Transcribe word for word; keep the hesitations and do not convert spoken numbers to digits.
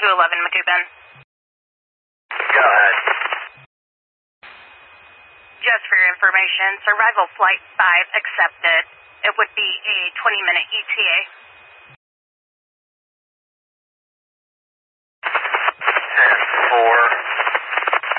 two eleven Macoupin. Go ahead. Just for your information, Survival Flight five accepted. It would be a twenty minute E T A.